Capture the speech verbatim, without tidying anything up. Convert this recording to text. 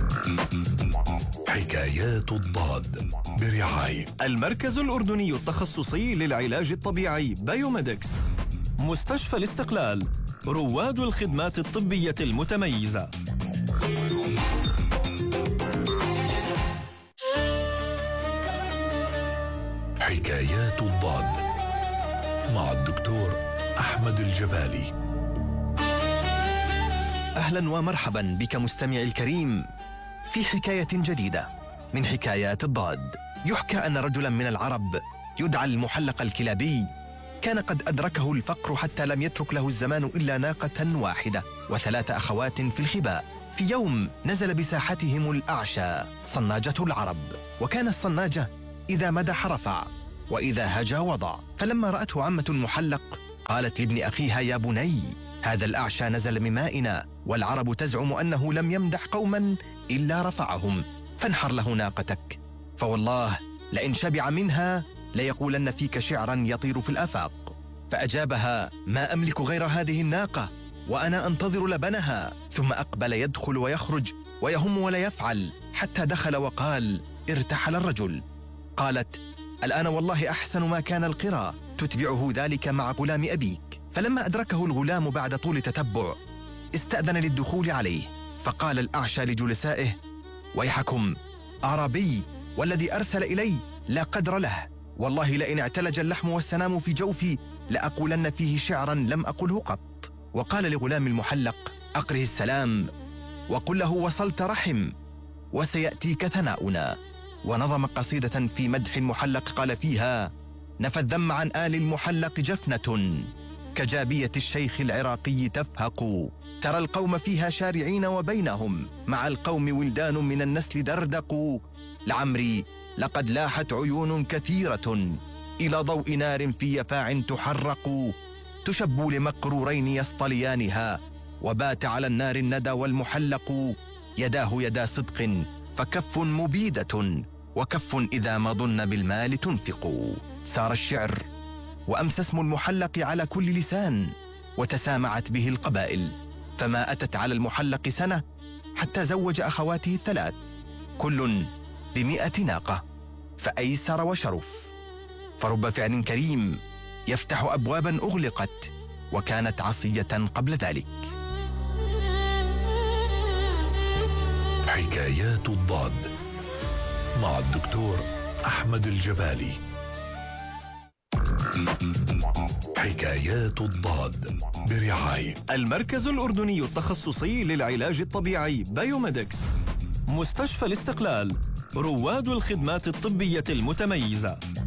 حكايات الضاد برعاية المركز الأردني التخصصي للعلاج الطبيعي بايوميدكس، مستشفى الاستقلال، رواد الخدمات الطبية المتميزة. حكايات الضاد مع الدكتور أحمد الجبالي. أهلا ومرحبا بك مستمعي الكريم في حكاية جديدة من حكايات الضاد. يحكى أن رجلا من العرب يدعى المحلق الكلابي كان قد أدركه الفقر حتى لم يترك له الزمان إلا ناقة واحدة وثلاث أخوات في الخباء. في يوم نزل بساحتهم الأعشى صناجة العرب، وكان الصناجة إذا مدح رفع وإذا هجا وضع. فلما رأته عمة المحلق قالت لابن أخيها: يا بني، هذا الأعشى نزل من مائنا، والعرب تزعم أنه لم يمدح قوما إلا رفعهم، فانحر له ناقتك، فوالله لئن شبع منها ليقولن فيك شعرا يطير في الآفاق. فأجابها: ما أملك غير هذه الناقة وأنا أنتظر لبنها. ثم أقبل يدخل ويخرج ويهم ولا يفعل، حتى دخل وقال: ارتحل الرجل. قالت: الآن والله أحسن ما كان القرى، تتبعه ذلك مع غلام أبيك. فلما أدركه الغلام بعد طول تتبع استأذن للدخول عليه، فقال الأعشى لجلسائه: ويحكم، أعرابي والذي أرسل إلي لا قدر له، والله لئن اعتلج اللحم والسنام في جوفي لأقولن فيه شعرا لم أقله قط. وقال لغلام المحلق: أقره السلام وقل له وصلت رحم وسيأتيك ثناؤنا. ونظم قصيدة في مدح المحلق قال فيها: نفى الذم عن آل المحلق جفنة كجابية الشيخ العراقي تفهق، ترى القوم فيها شارعين وبينهم مع القوم ولدان من النسل دردقوا، لعمري لقد لاحت عيون كثيرة إلى ضوء نار في يفاع تحرق، تشب لمقرورين يصطليانها وبات على النار الندى والمحلق، يداه يدا صدق فكف مبيدة وكف إذا ما ظن بالمال تنفق. سار الشعر وأمسى اسم المحلق على كل لسان، وتسامعت به القبائل، فما أتت على المحلق سنة حتى زوج أخواته الثلاث كل بمئة ناقة، فأيسر وشرف. فرب فعل كريم يفتح أبوابا أغلقت وكانت عصية قبل ذلك. حكايات الضاد مع الدكتور أحمد الجبالي. حكايات الضاد برعاية المركز الأردني التخصصي للعلاج الطبيعي بايوميدكس، مستشفى الاستقلال، رواد الخدمات الطبية المتميزة.